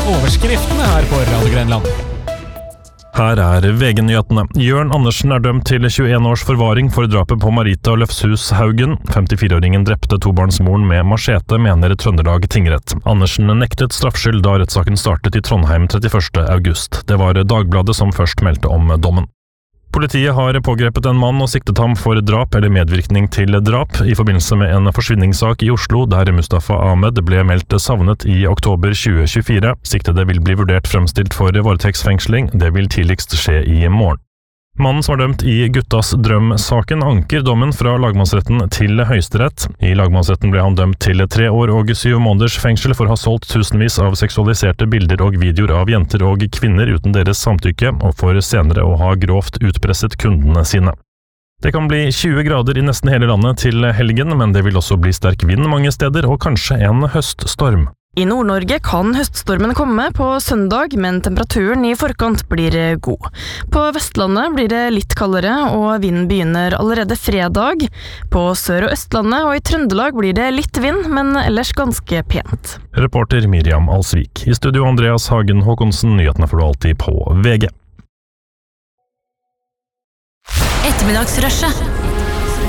overskriftene her på Radio Grenland. Her VG-nyhetene. Jørn Andersen dømt til 21 års forvaring for drapet på Marita Løfshus Haugen. 54-åringen drepte tobarnsmoren med machete, mener Trøndelag tingrett. Andersen nektet straffskyld da rettssaken startet i Trondheim 31. august. Det var Dagbladet som først meldte om dommen. Politiet har pågrepet en mann og siktet ham for drap eller medvirkning til drap i forbindelse med en forsvinningssak i Oslo, der Mustafa Ahmed ble meldt savnet i oktober 2024. Siktede vil bli vurdert fremstilt for varetektsfengsling. Det vil tidligst skje i morgen. Mannen som var dømt i Guttas drøm-saken anker dommen fra lagmannsretten til Høyesterett. I lagmannsretten ble han dømt til 3 år og 7 måneders fengsel for å ha solgt tusenvis av seksualiserte bilder og videoer av jenter og kvinner uten deres samtykke, og for senere å ha grovt utpresset kundene sine. Det kan bli 20 grader i nesten hele landet til helgen, men det vil også bli sterk vind mange steder og kanskje en høststorm. I Nord-Norge kan høststormen komme på søndag, men temperaturen i forkant blir god. På Vestlandet blir det litt kaldere, og vinden begynner allerede fredag. På Sør- og Østlandet og i Trøndelag blir det litt vind, men ellers ganske pent. Reporter Miriam Alsvik. I studio Andreas Hagen Håkonsen, nyhetene får du alltid på VG. Ettermiddagsrushet